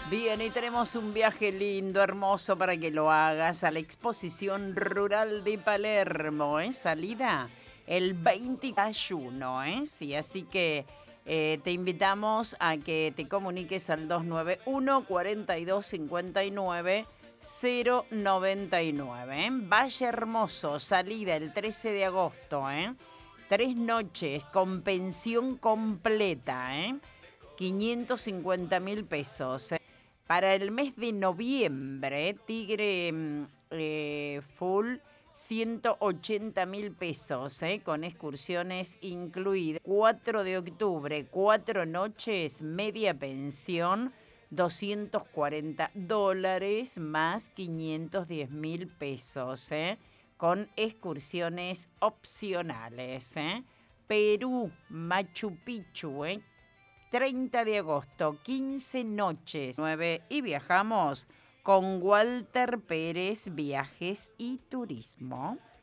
Bien, y tenemos un viaje lindo, hermoso para que lo hagas a la exposición rural de Palermo, ¿eh? Salida el 21, ¿eh? Sí, así que te invitamos a que te comuniques al 291 42 59 099, ¿eh? Valle Hermoso, salida el 13 de agosto, ¿eh? 3 noches con pensión completa, ¿eh? 550.000 pesos. Para el mes de noviembre, Tigre Full, 180.000 pesos, con excursiones incluidas. 4 de octubre, 4 noches, media pensión, $240 más 510.000 pesos, con excursiones opcionales. Perú, Machu Picchu, 30 de agosto, 15 noches, 9, y viajamos con Walter Pérez Viajes y Turismo.